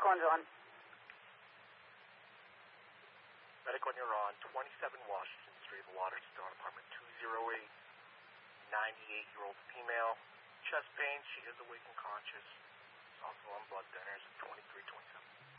one's on. Medic on, you're on 27 Washington Street, Waterstone, apartment 208, 98-year-old female, chest pain, she is awake and conscious, also on blood thinners at 2327.